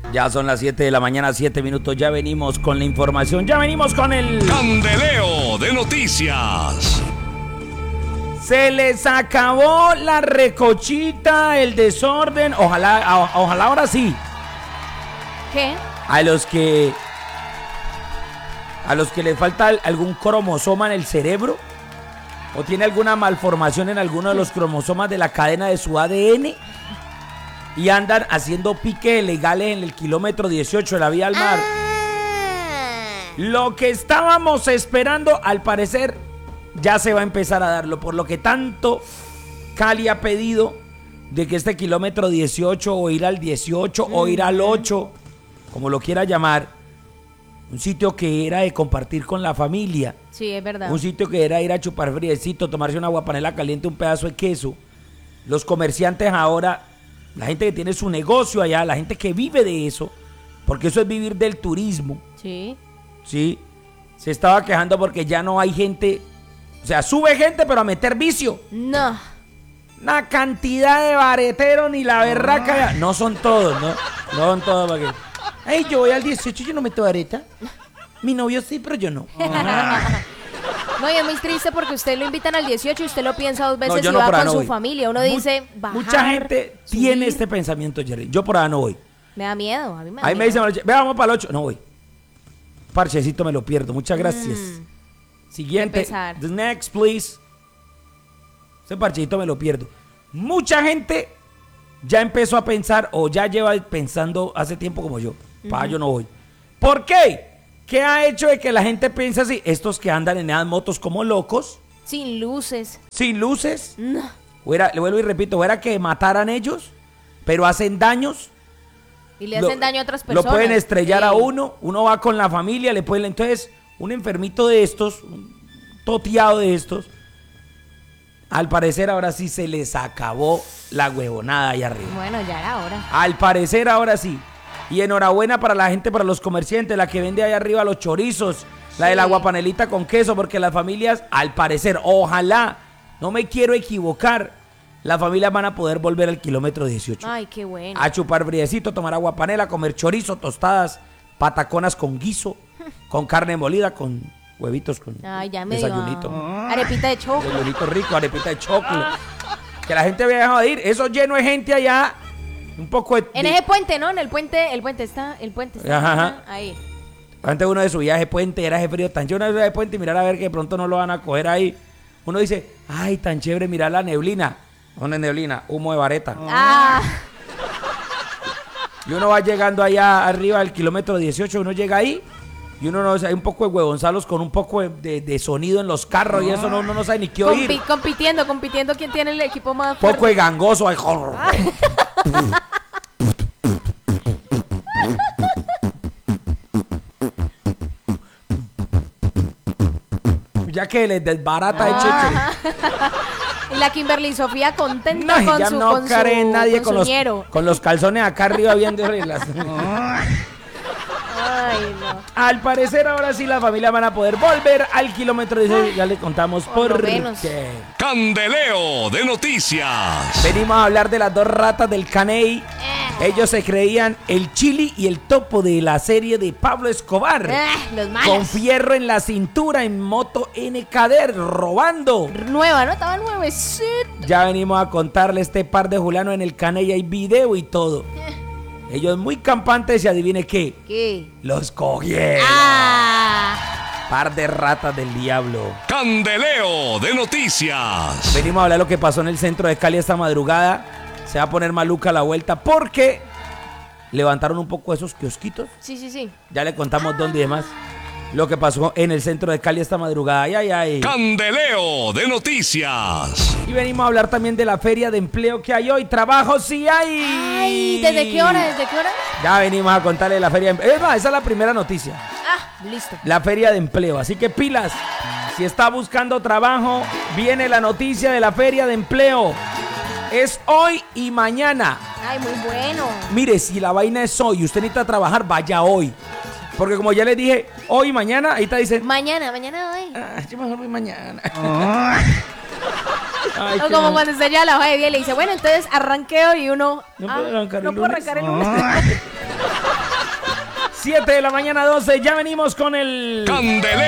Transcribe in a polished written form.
Ya son las 7 de la mañana, 7 minutos. Ya venimos con la información. Ya venimos con el Candeleo de Noticias. Se les acabó la recochita, el desorden. Ojalá ahora sí. ¿Qué? A los que les falta algún cromosoma en el cerebro o tiene alguna malformación en alguno de los cromosomas de la cadena de su ADN y andan haciendo piques legales en el kilómetro 18 de la vía al mar. Lo que estábamos esperando, al parecer, ya se va a empezar a darlo, por lo que tanto Cali ha pedido de que este kilómetro 18 o ir al 18 o ir al 8, como lo quiera llamar, un sitio que era de compartir con la familia. Sí, es verdad. Un sitio que era ir a chupar friecito, tomarse una aguapanela caliente, un pedazo de queso. Los comerciantes ahora, la gente que tiene su negocio allá, la gente que vive de eso, porque eso es vivir del turismo. Sí. Sí, se estaba quejando porque ya no hay gente, o sea, sube gente pero a meter vicio. No. Una cantidad de bareteros ni la berraca. No son todos, ¿no? No son todos porque... Hey, yo voy al 18 y yo no meto vareta. Mi novio sí, pero yo no. No, y es muy triste porque usted lo invitan al 18 y usted lo piensa dos veces yo y no, va con no su voy. familia. Uno dice, bajar, mucha gente tiene subir. este pensamiento, Jerry. Yo por allá no voy. Me da miedo, a mí me da Ahí me miedo. dicen, vea, vamos para el 8. No voy. Parchecito me lo pierdo. Muchas gracias. Siguiente. Empezar. The next, please. Ese parchecito me lo pierdo. Mucha gente ya empezó a pensar o ya lleva pensando hace tiempo como yo. Para yo no voy. ¿Por qué? ¿Qué ha hecho de que la gente piense así? Estos que andan en esas motos como locos. Sin luces. Sin luces. No. Le vuelvo y repito, era que mataran ellos, pero hacen daños. Y le hacen daño a otras personas. Lo pueden estrellar a uno va con la familia, le pueden... Entonces, un enfermito de estos, un toteado de estos, al parecer ahora sí se les acabó la huevonada ahí arriba. Bueno, ya era hora. Al parecer ahora sí. Y enhorabuena para la gente, para los comerciantes, la que vende ahí arriba los chorizos, la de la aguapanelita con queso, porque las familias, al parecer, ojalá, no me quiero equivocar, las familias van a poder volver al kilómetro 18. Ay, qué bueno. A chupar briecito, tomar aguapanela, comer chorizo, tostadas, pataconas con guiso, con carne molida, con huevitos, con Ay, ya me desayunito. Arepita de choco. Desayunito rico, arepita de chocolate. Que la gente había dejado de ir. Eso lleno de gente allá. Un poco de... En ese puente, ¿no? En el puente está. Ajá. Ahí. Antes uno de su viaje puente, era ese frío tan chévere de puente y mirar a ver que de pronto no lo van a coger ahí. Uno dice, ay, tan chévere mirar la neblina. ¿Dónde es neblina? Humo de vareta. Ah. Y uno va llegando allá arriba del kilómetro 18, uno llega ahí y uno no hay un poco de huevonzalos con un poco de sonido en los carros y eso uno no sabe ni qué oír. Compitiendo quién tiene el equipo más Un poco fuerte. de gangoso. Ahí. Ya que les desbarata el cheche. Y la Kimberly Sofía contenta No, con ya su no con care su, nadie con su ñero. con los calzones acá arriba viendo las... Ay, no. Al parecer ahora sí la familia van a poder volver al kilómetro 16. Ya les contamos Por lo por menos. qué. Candeleo de Noticias. Venimos a hablar de las dos ratas del Caney. Ellos se creían el Chili y el Topo de la serie de Pablo Escobar. Los malos. Con fierro en la cintura en moto NKD, robando. Nueva, ¿no? Estaba nuevecita. Ya venimos a contarle este par de Julano en el Caney. Hay video y todo. Ellos muy campantes y adivine qué. ¿Qué? Los cogieron. Par de ratas del diablo. Candeleo de Noticias. Venimos a hablar de lo que pasó en el centro de Cali esta madrugada. Se va a poner maluca la vuelta porque levantaron un poco esos kiosquitos. Sí. Ya le contamos dónde y demás. Lo que pasó en el centro de Cali esta madrugada. Ay. Candeleo de Noticias. Y venimos a hablar también de la feria de empleo que hay hoy. Trabajo sí hay. Ay, ¿desde qué hora? Ya venimos a contarle la feria de empleo. Es más, esa es la primera noticia. Listo. La feria de empleo. Así que pilas. Si está buscando trabajo, viene la noticia de la feria de empleo. Es hoy y mañana. Ay, muy bueno. Mire, si la vaina es hoy y usted necesita trabajar, vaya hoy. Porque como ya les dije, hoy y mañana, ahí está, dice. Mañana hoy. Yo mejor voy mañana. O como cuando usted ya la hoja de día y le dice, bueno, entonces arranqueo y uno... No puedo arrancar no el puedo lunes. arrancar el lunes. 7 de la mañana, 12. Ya venimos con el Candeleo